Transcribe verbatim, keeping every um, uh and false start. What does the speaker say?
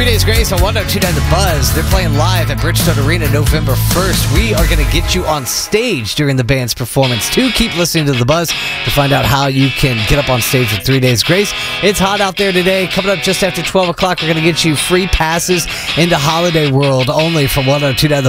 Three Days Grace on one oh two point nine The Buzz. They're playing live at Bridgestone Arena November first. We are going to get you on stage during the band's performance, too. Keep listening to The Buzz to find out how you can get up on stage with Three Days Grace. It's hot out there today. Coming up just after twelve o'clock, we're going to get you free passes into Holiday World only from one oh two point nine The